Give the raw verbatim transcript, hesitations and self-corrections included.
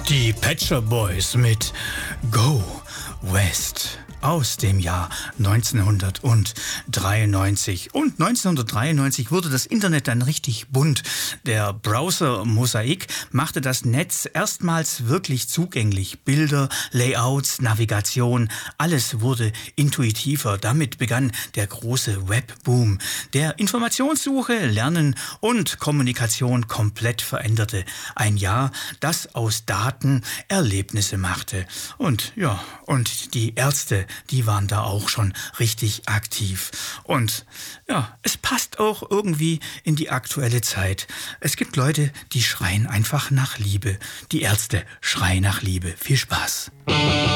Die Pet Shop Boys mit Go West aus dem Jahr neunzehnhundertdreiundneunzig. Und neunzehnhundertdreiundneunzig wurde das Internet dann richtig bunt. Der Browser Mosaic machte das Netz erstmals wirklich zugänglich. Bilder, Layouts, Navigation, alles wurde intuitiver. Damit begann der große Webboom, der Informationssuche, Lernen und Kommunikation komplett veränderte. Ein Jahr, das aus Daten Erlebnisse machte. Und ja, und die Ärzte, die waren da auch schon richtig aktiv. Und ja, es passt auch irgendwie in die aktuelle Zeit. Es gibt Leute, die schreien einfach nach Liebe. Die Ärzte schreien nach Liebe. Viel Spaß.